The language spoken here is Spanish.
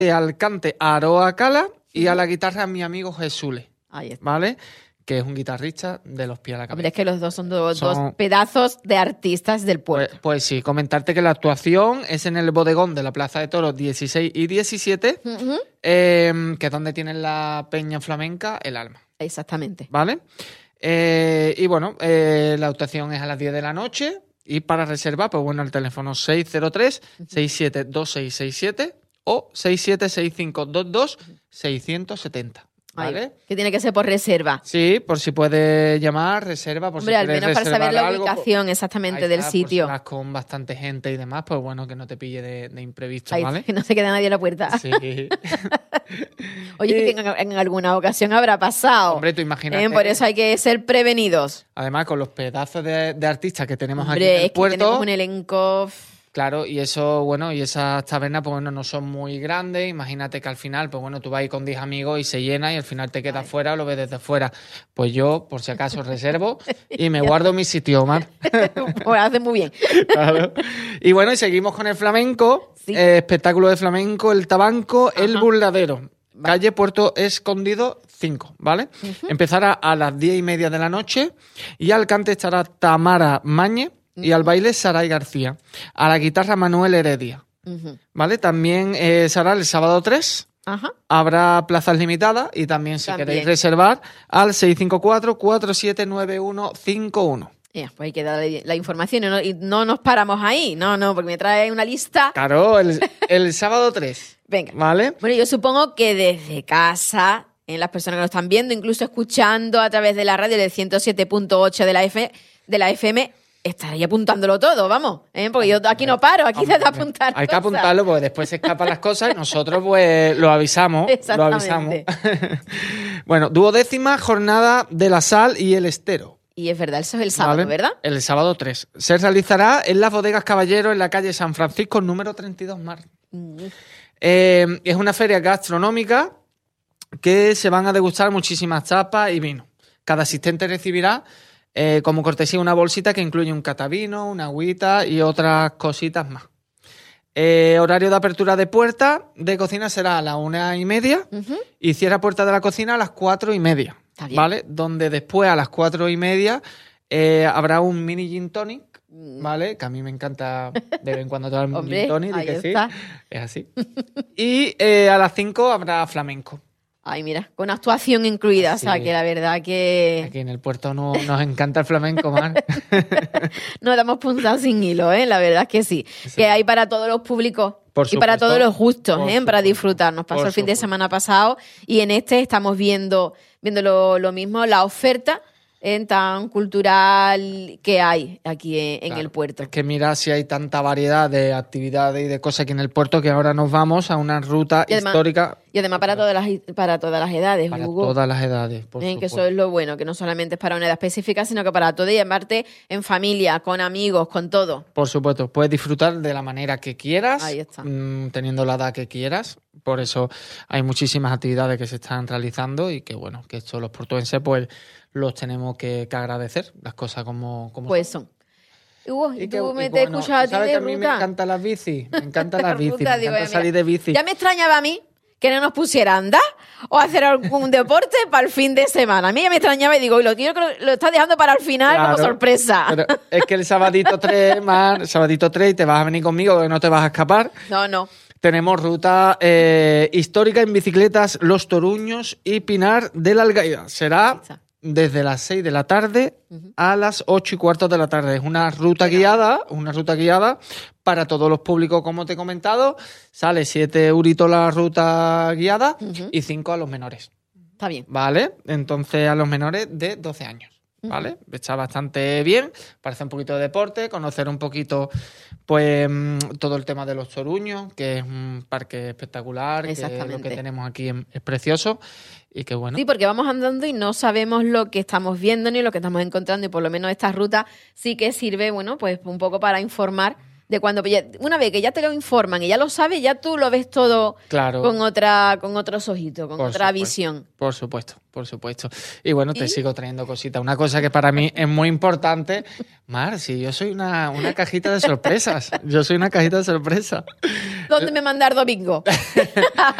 al cante Aroa Cala y a la guitarra mi amigo Jesule. Ahí está. ¿Vale? Que es un guitarrista de los pies a la cabeza. Hombre, es que los dos son dos pedazos de artistas del puerto. Pues sí, comentarte que la actuación es en el bodegón de la Plaza de Toros 16 y 17, que es donde tienen la peña flamenca El Alma. Exactamente. ¿Vale? Y bueno, la actuación es a las 10 de la noche y para reservar, pues bueno, el teléfono 603-672667 o 676522-670. ¿Vale? Ay, que tiene que ser por reserva. Sí, por si puedes llamar, reserva, por Hombre, si al quieres menos para saber la algo, ubicación exactamente del sitio. Por si vas con bastante gente y demás, pues bueno, que no te pille de imprevisto, Ay, ¿vale? que no se quede nadie en la puerta. Sí. Oye, que en alguna ocasión habrá pasado. Hombre, tú imagínate. Por eso hay que ser prevenidos. Además, con los pedazos de artistas que tenemos Hombre, aquí en el es que puerto. tenemos un elenco. Claro, y eso, bueno, y esas tabernas, pues bueno, no son muy grandes. Imagínate que al final, pues bueno, tú vas ahí con 10 amigos y se llena y al final te quedas fuera o lo ves desde fuera. Pues yo, por si acaso, reservo y me guardo mi sitio, Omar. Pues hace muy bien. Claro. Y bueno, y seguimos con el flamenco. Sí. Espectáculo de flamenco, el Tabanco, el Burladero. Calle Puerto Escondido 5, ¿vale? Empezará a las 10:30 de la noche y al cante estará Tamara Mañe. Y al baile, Saray García. A la guitarra, Manuel Heredia. ¿Vale? También será el sábado 3. Ajá. Habrá plazas limitadas y también si queréis reservar al 654-479151. Pues hay que darle la información y no nos paramos ahí. No, porque me trae una lista. Claro, el sábado 3. Venga. ¿Vale? Bueno, yo supongo que desde casa, las personas que nos están viendo, incluso escuchando a través de la radio del 107.8 de la FM, estaría apuntándolo todo, vamos, porque yo aquí no paro, aquí se da apuntar. Hay que apuntarlo porque después se escapan las cosas y nosotros pues lo avisamos. Exactamente. Bueno, 12ª jornada de la sal y el estero. Y es verdad, eso es el sábado, ¿vale? ¿verdad? El sábado 3. Se realizará en las Bodegas Caballero en la calle San Francisco, número 32 Mar. Es una feria gastronómica que se van a degustar muchísimas tapas y vino. Cada asistente recibirá como cortesía una bolsita que incluye un catavino, una agüita y otras cositas más. Horario de apertura de puerta de cocina será a las 1:30 y cierra puerta de la cocina a las 4:30. ¿Vale? Donde después a las 4:30 habrá un mini gin tonic, ¿vale? Que a mí me encanta de vez en cuando tomar un gin tonic, y que sí, es así. Y a las 5 habrá flamenco. Ay, mira, con actuación incluida, sí. O sea, que la verdad que... Aquí en el puerto nos encanta el flamenco, Mar. Nos damos puntas sin hilo, la verdad es que sí. Que hay para todos los públicos y para todos los gustos, para disfrutar. Nos pasó el fin de semana pasado y en este estamos viendo lo mismo, la oferta tan cultural que hay aquí en el puerto. Es que mira si hay tanta variedad de actividades y de cosas aquí en el puerto que ahora nos vamos a una ruta histórica. Y además para todas las edades, para Hugo. Todas las edades, por que eso es lo bueno, que no solamente es para una edad específica, sino que para todo y aparte en familia, con amigos, con todo. Por supuesto, puedes disfrutar de la manera que quieras, ahí está. Teniendo la edad que quieras. Por eso hay muchísimas actividades que se están realizando y que bueno, que esto los portuenses pues los tenemos que agradecer, las cosas como pues son. Hugo, y tú te escuchas a ti de que a ruta. mí me encantan las bicis, me encantan las bicis, me encanta salir de bici. Ya me extrañaba a mí que no nos pusiera a andar o a hacer algún deporte para el fin de semana. A mí ya me extrañaba y digo, lo estás dejando para el final como sorpresa. Pero es que el sabadito 3, y te vas a venir conmigo, que no te vas a escapar. No. Tenemos ruta histórica en bicicletas Los Toruños y Pinar de la Algaida. Será desde las 6 de la tarde a las 8:15 de la tarde. Es una ruta guiada para todos los públicos, como te he comentado. Sale 7 euritos la ruta guiada y 5 a los menores. Está bien. ¿Vale? Entonces a los menores de 12 años. ¿Vale? Está bastante bien, parece un poquito de deporte, conocer un poquito pues todo el tema de los Toruños, que es un parque espectacular, que lo que tenemos aquí es precioso y que bueno. Sí, porque vamos andando y no sabemos lo que estamos viendo ni lo que estamos encontrando y por lo menos esta ruta sí que sirve, bueno, pues un poco para informar cuando una vez que ya te lo informan y ya lo sabes, ya tú lo ves todo con otros ojitos, con otra visión. Por supuesto. Y bueno, te sigo trayendo cositas. Una cosa que para mí es muy importante, Mar, si yo soy una cajita de sorpresas. Yo soy una cajita de sorpresas. ¿Dónde me mandar domingo?